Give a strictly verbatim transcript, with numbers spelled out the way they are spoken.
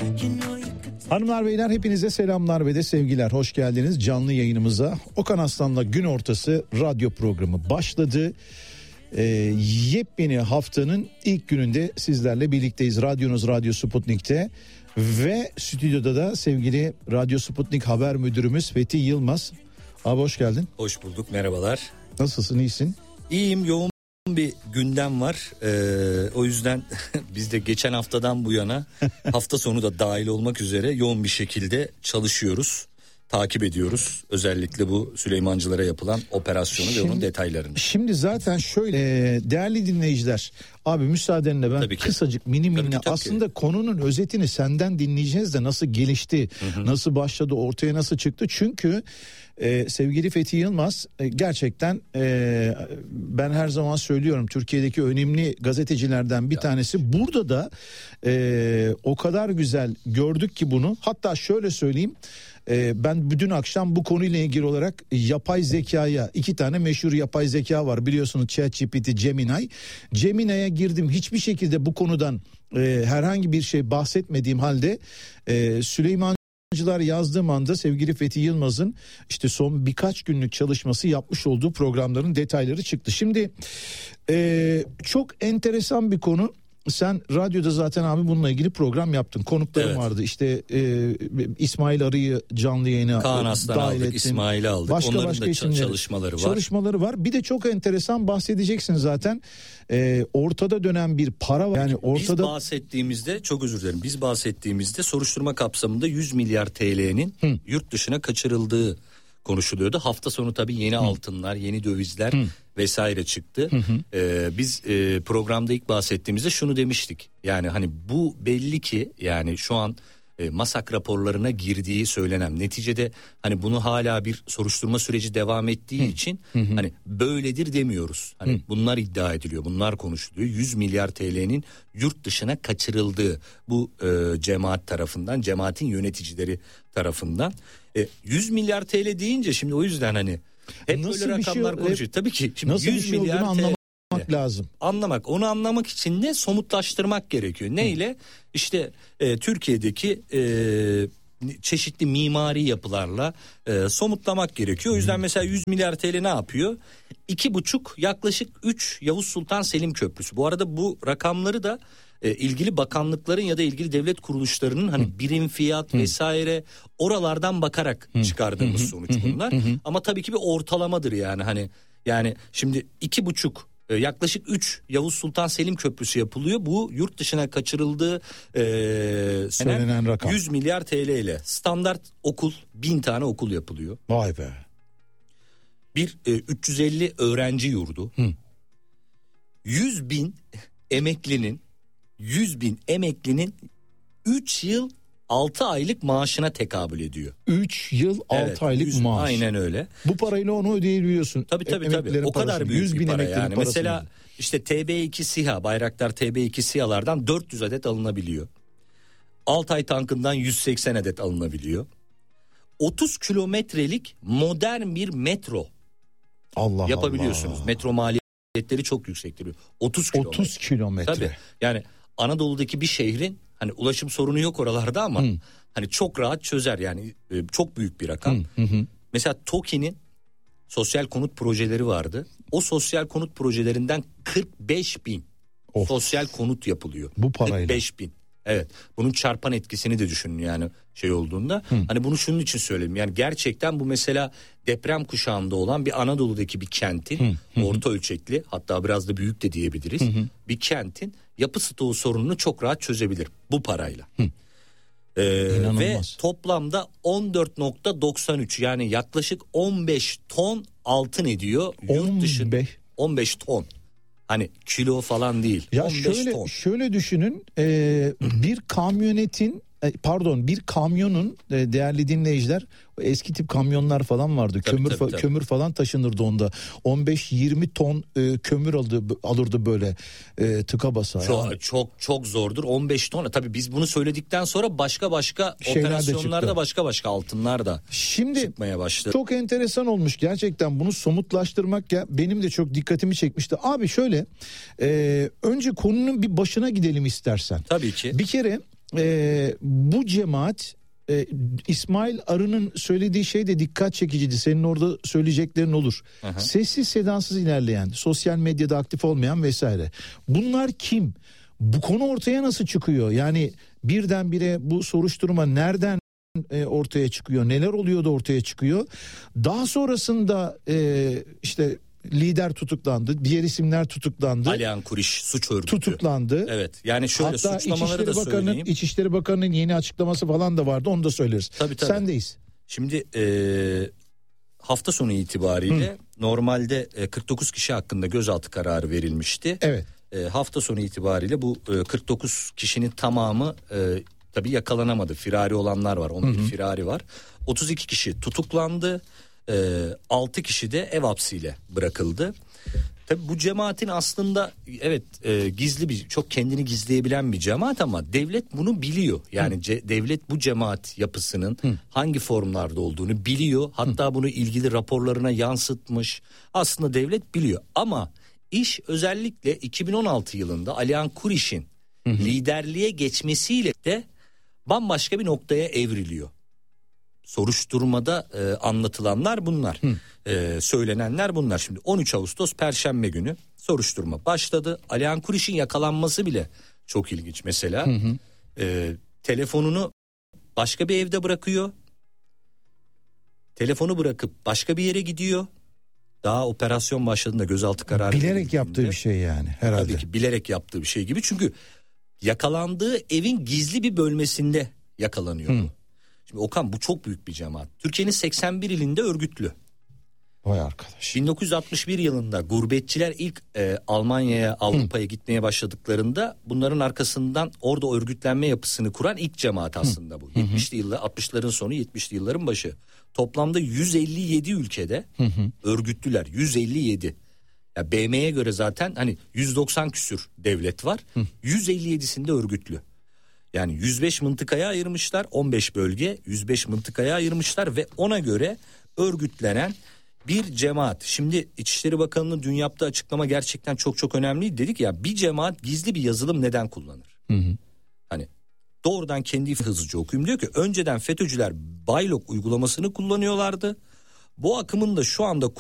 Hanımlar beyler hepinize selamlar ve de sevgiler. Hoş geldiniz canlı yayınımıza. Okan Aslan'la gün ortası radyo programı başladı. Ee, yepyeni haftanın ilk gününde sizlerle birlikteyiz. Radyonuz Radyo Sputnik'te ve stüdyoda da sevgili Radyo Sputnik haber müdürümüz Fethi Yılmaz. Abi hoş geldin. Hoş bulduk, merhabalar. Nasılsın, iyisin? İyiyim, yoğun bir gündem var. Ee, o yüzden biz de geçen haftadan bu yana hafta sonu da dahil olmak üzere yoğun bir şekilde çalışıyoruz. Takip ediyoruz. Özellikle bu Süleymancılara yapılan operasyonu şimdi, ve onun detaylarını. Şimdi zaten şöyle değerli dinleyiciler, abi müsaadenle ben kısacık mini mini aslında konunun özetini senden dinleyeceğiz de nasıl gelişti, hı hı. nasıl başladı, ortaya nasıl çıktı. Çünkü e, sevgili Fethi Yılmaz e, gerçekten e, ben her zaman söylüyorum Türkiye'deki önemli gazetecilerden bir ya. tanesi. Burada da e, o kadar güzel gördük ki bunu, hatta şöyle söyleyeyim. Ben bütün akşam bu konuyla ilgili olarak yapay zekaya, iki tane meşhur yapay zeka var biliyorsunuz, ChatGPT, Gemini. Gemini'ye girdim, hiçbir şekilde bu konudan e, herhangi bir şey bahsetmediğim halde e, Süleymancılar yazdığım anda sevgili Fethi Yılmaz'ın işte son birkaç günlük çalışması yapmış olduğu programların detayları çıktı. Şimdi e, çok enteresan bir konu. Sen radyoda zaten abi bununla ilgili program yaptın. Konuklarım evet. vardı. İşte e, İsmail Arı'yı canlı yayına Kaan Aslan dahil aldık, ettin. İsmail'i aldık. Başka Onların başka da isimleri, çalışmaları var. Çalışmaları var. Bir de çok enteresan bahsedeceksin zaten. E, ortada dönen bir para var. Yani ortada... Biz bahsettiğimizde, çok özür dilerim. Biz bahsettiğimizde soruşturma kapsamında yüz milyar T L'nin Hı. yurt dışına kaçırıldığı konuşuluyordu. Hafta sonu tabii yeni Hı. altınlar, yeni dövizler Hı. vesaire çıktı. Hı hı. Ee, biz e, programda ilk bahsettiğimizde şunu demiştik. Yani hani bu belli ki yani şu an e, MASAK raporlarına girdiği söylenen, neticede hani bunu hala bir soruşturma süreci devam ettiği hı. için hı hı. hani böyledir demiyoruz. Hani hı. bunlar iddia ediliyor, bunlar konuşuluyor. yüz milyar T L'nin yurt dışına kaçırıldığı bu e, cemaat tarafından, cemaatin yöneticileri tarafından. E, yüz milyar T L deyince şimdi o yüzden hani hep nasıl böyle rakamlar şey, konuşuyor. Tabii ki şimdi nasıl yüz bir şey milyar anlamak T L lazım. Anlamak, onu anlamak için de somutlaştırmak gerekiyor. Neyle? Hı. İşte e, Türkiye'deki e, çeşitli mimari yapılarla e, somutlamak gerekiyor. O yüzden mesela yüz milyar T L ne yapıyor? iki buçuk yaklaşık üç Yavuz Sultan Selim Köprüsü. Bu arada bu rakamları da e, ilgili bakanlıkların ya da ilgili devlet kuruluşlarının hani hı. birim fiyat hı. vesaire oralardan bakarak hı. çıkardığımız hı. sonuç bunlar. Hı hı. Ama tabii ki bir ortalamadır yani hani yani şimdi iki buçuk yaklaşık üç Yavuz Sultan Selim Köprüsü yapılıyor. Bu yurt dışına kaçırıldığı e, söylenen rakam yüz milyar T L ile standart okul bin tane okul yapılıyor. Vay be. Bir e, üç yüz elli öğrenci yurdu. Hı. yüz bin emeklinin yüz bin emeklinin üç yıl altı aylık maaşına tekabül ediyor. üç yıl evet, altı aylık yüz, maaş. Aynen öyle. Bu parayla onu ödeyebiliyorsun. Tabii tabii tabii. O kadar parasını. büyük yüz bir bin para yani. Parasını. Mesela işte T B iki SİHA, Bayraktar T B iki SİHA'lardan dört yüz adet alınabiliyor. Altay tankından yüz seksen adet alınabiliyor. otuz kilometrelik modern bir metro. Allah yapabiliyorsunuz. Allah. Metro maliyetleri çok yüksektir. otuz kilometre. otuz kilometre. Tabii. Yani Anadolu'daki bir şehrin hani ulaşım sorunu yok oralarda ama hı. hani çok rahat çözer yani e, çok büyük bir rakam. Hı hı. Mesela TOKİ'nin sosyal konut projeleri vardı. O sosyal konut projelerinden kırk beş bin of. sosyal konut yapılıyor. Bu parayla. kırk beş bin. Evet. Bunun çarpan etkisini de düşünün yani şey olduğunda. Hı. Hani bunu şunun için söyleyeyim. Yani gerçekten bu mesela deprem kuşağında olan bir Anadolu'daki bir kentin hı. Hı. orta ölçekli, hatta biraz da büyük de diyebiliriz. Hı hı. Bir kentin yapı stoğu sorununu çok rahat çözebilir bu parayla. Hı. Ee, ve toplamda on dört nokta doksan üç yani yaklaşık on beş ton altın ediyor. Yurt dışı on beş ton. Hani kilo falan değil. Ya şöyle ton. şöyle düşünün e, bir kamyonetin pardon bir kamyonun değerli dinleyiciler, eski tip kamyonlar falan vardı. Tabii, kömür tabii, tabii. kömür falan taşınırdı onda. on beş yirmi ton e, kömür aldı, alırdı böyle e, tıka basa. Çok, yani. çok çok zordur on beş ton. Tabii biz bunu söyledikten sonra başka başka şeyler operasyonlarda başka başka altınlar da Şimdi çıkmaya başladı. Çok enteresan olmuş gerçekten, bunu somutlaştırmak ya benim de çok dikkatimi çekmişti. Abi şöyle e, önce konunun bir başına gidelim istersen. Tabii ki. Bir kere e, bu cemaat e, İsmail Arı'nın söylediği şey de dikkat çekiciydi. Senin orada söyleyeceklerin olur. Aha. Sessiz sedasız ilerleyen, sosyal medyada aktif olmayan vesaire. Bunlar kim? Bu konu ortaya nasıl çıkıyor? Yani birdenbire bu soruşturma nereden e, ortaya çıkıyor? Neler oluyor da ortaya çıkıyor? Daha sonrasında e, işte lider tutuklandı, diğer isimler tutuklandı. Alihan Kuriş suç örgütü tutuklandı. Evet. Yani şöyle hatta suçlamaları İçişleri da Bakanı'nın, söyleyeyim. İçişleri Bakanı'nın yeni açıklaması falan da vardı. Onu da söyleriz. Tabii, tabii. Sendeyiz. Şimdi e, hafta sonu itibariyle Hı. normalde e, kırk dokuz kişi hakkında gözaltı kararı verilmişti. Evet. E, hafta sonu itibariyle bu e, kırk dokuz kişinin tamamı e, tabii yakalanamadı. Firari olanlar var. on bir firari var. otuz iki kişi tutuklandı. E, altı kişi de ev hapsiyle bırakıldı. Tabii bu cemaatin aslında evet e, gizli bir, çok kendini gizleyebilen bir cemaat ama devlet bunu biliyor. Yani ce, devlet bu cemaat yapısının Hı. hangi formlarda olduğunu biliyor. Hatta Hı. bunu ilgili raporlarına yansıtmış. Aslında devlet biliyor ama iş özellikle iki bin on altı yılında Alihan Kuriş'in Hı. liderliğe geçmesiyle de bambaşka bir noktaya evriliyor. Soruşturmada e, anlatılanlar bunlar. E, söylenenler bunlar. Şimdi on üç Ağustos Perşembe günü soruşturma başladı. Alihan Kuriş'in yakalanması bile çok ilginç mesela. Hı hı. E, telefonunu başka bir evde bırakıyor. Telefonu bırakıp başka bir yere gidiyor. Daha operasyon başladığında gözaltı kararı bilerek yaptığı bir şey yani herhalde. Tabii ki bilerek yaptığı bir şey gibi. Çünkü yakalandığı evin gizli bir bölmesinde yakalanıyor. Hı. Şimdi Okan, bu çok büyük bir cemaat. Türkiye'nin seksen bir ilinde örgütlü. Vay arkadaş. bin dokuz yüz altmış bir yılında gurbetçiler ilk e, Almanya'ya, Avrupa'ya Hı. gitmeye başladıklarında bunların arkasından orada örgütlenme yapısını kuran ilk cemaat aslında bu. Hı. yetmişli yıllar, altmışların sonu, yetmişli yılların başı. Toplamda yüz elli yedi ülkede Hı. örgütlüler. yüz elli yedi. Ya B M'ye göre zaten hani yüz doksan küsür devlet var. Hı. yüz elli yedisinde örgütlü. Yani yüz beş mıntıkaya ayırmışlar, on beş bölge, yüz beş mıntıkaya ayırmışlar ve ona göre örgütlenen bir cemaat. Şimdi İçişleri Bakanı'nın dün yaptığı açıklama gerçekten çok çok önemliydi. Dedik ya, bir cemaat gizli bir yazılım neden kullanır? Hı hı. Hani doğrudan kendi hızlıca okuyayım, diyor ki önceden FETÖ'cüler Baylok uygulamasını kullanıyorlardı. Bu akımın da şu anda